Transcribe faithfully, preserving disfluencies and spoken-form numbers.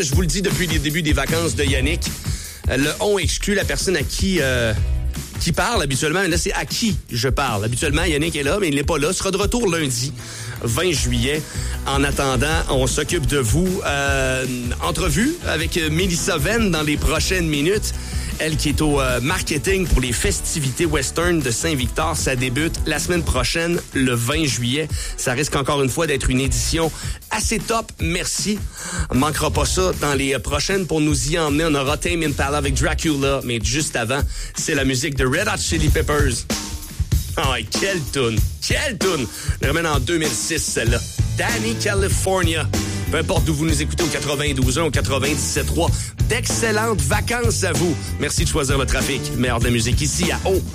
Je vous le dis depuis les débuts des vacances de Yannick, le « on » exclut la personne à qui... Euh, qui parle habituellement, mais là, c'est à qui je parle. Habituellement, Yannick est là, mais il n'est pas là. Il sera de retour lundi, vingt juillet. En attendant, on s'occupe de vous. Euh, entrevue avec Mélissa Venn dans les prochaines minutes. Elle qui est au euh, marketing pour les festivités western de Saint-Victor. Ça débute la semaine prochaine, le vingt juillet. Ça risque encore une fois d'être une édition assez top. Merci. On manquera pas ça dans les prochaines. Pour nous y emmener, on aura Tame Impala avec Dracula. Mais juste avant, c'est la musique de Red Hot Chili Peppers. Oh, quelle toune! Quelle toune! On ramène en deux mille six, celle-là. Danny California. Peu importe d'où vous nous écoutez, au quatre-vingt-douze un, au quatre-vingt-dix-sept trois. D'excellentes vacances à vous. Merci de choisir le trafic. Meilleur de la musique ici à O.